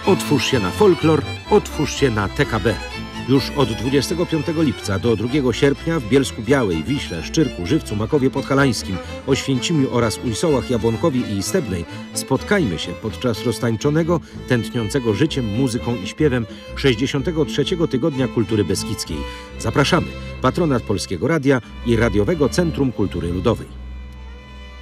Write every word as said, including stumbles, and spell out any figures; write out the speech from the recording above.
Otwórz się na folklor, otwórz się na T K B. Już od dwudziestego piątego lipca do drugiego sierpnia w Bielsku Białej, Wiśle, Szczyrku, Żywcu, Makowie Podhalańskim, Oświęcimiu oraz Ujsołach, Jabłonkowie i Stebnej spotkajmy się podczas roztańczonego, tętniącego życiem, muzyką i śpiewem sześćdziesiątego trzeciego Tygodnia Kultury Beskidzkiej. Zapraszamy. Patronat Polskiego Radia i Radiowego Centrum Kultury Ludowej.